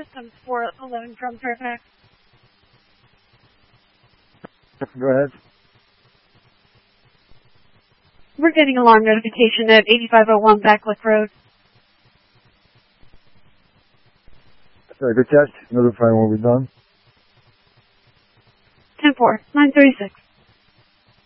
Systems 411 from Fairfax. Go ahead. We're getting alarm notification at 8501 Backlick Road. Sorry, good test. Notifying when we're done. 10-4, 936.